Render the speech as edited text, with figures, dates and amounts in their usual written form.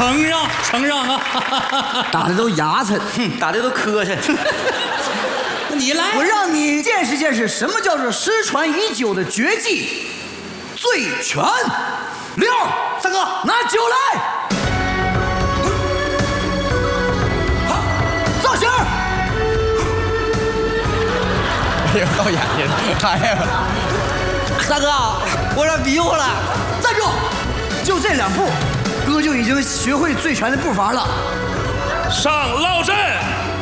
承让啊！ 打的都牙碜， 打的都磕碜。 你来， 我让你见识见识什么叫做失传已久的绝技——醉拳。六， 三哥拿酒来。好，造型。 哎呦，到眼睛了！哎呀， 三哥，我让迷糊了。 站住！就这2步，哥就已经学会醉拳的步伐了。 上老阵。